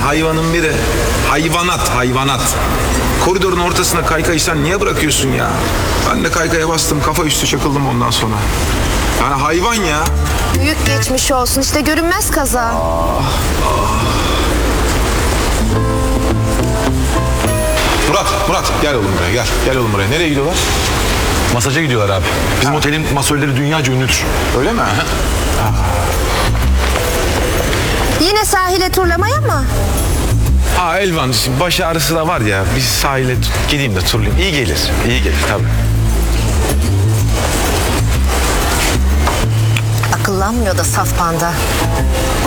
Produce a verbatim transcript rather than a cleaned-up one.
hayvanın biri. Hayvanat, hayvanat. Koridorun ortasına kaykayı niye bırakıyorsun ya? Ben de kaykaya bastım, kafa üstü çakıldım ondan sonra. Yani hayvan ya. Büyük geçmiş olsun. İşte görünmez kaza. Murat, Murat gel oğlum buraya gel. Gel oğlum buraya. Nereye gidiyorlar? Masaja gidiyorlar abi. Bizim otelin masörleri dünyaca ünlüdür. Öyle mi? Yine sahile turlamaya mı? Ha Elvan, baş ağrısı da var ya. Biz sahile gideyim de turlayayım. İyi gelir. İyi gelir tabii. Akıllanmıyor da saf panda.